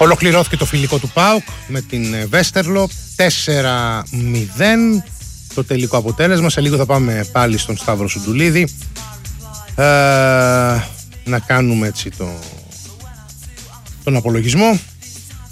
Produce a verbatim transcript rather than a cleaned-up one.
Ολοκληρώθηκε το φιλικό του ΠΑΟΚ με την Βέστερλο τέσσερα μηδέν το τελικό αποτέλεσμα. Σε λίγο θα πάμε πάλι στον Σταύρο Σουντουλίδη ε, να κάνουμε έτσι το, τον απολογισμό.